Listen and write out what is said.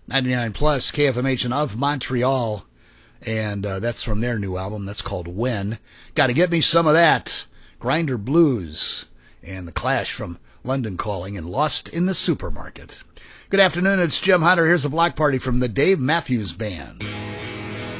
99 plus KFMH of Montreal, and that's from their new album. That's called When. Gotta get me some of that. Grinder Blues and The Clash from London Calling and Lost in the Supermarket. Good afternoon, it's Jim Hunter. Here's the block party from the Dave Matthews Band.